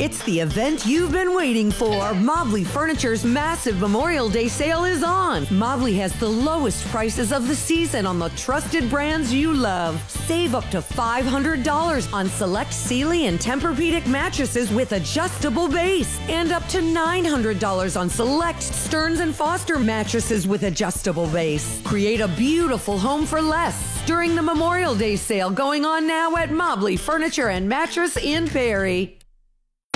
It's the event you've been waiting for. Mobley Furniture's massive Memorial Day sale is on. Mobley has the lowest prices of the season on the trusted brands you love. Save up to $500 on select Sealy and Tempur-Pedic mattresses with adjustable base, and up to $900 on select Stearns & Foster mattresses with adjustable base. Create a beautiful home for less during the Memorial Day sale going on now at Mobley Furniture and Mattress in Perry.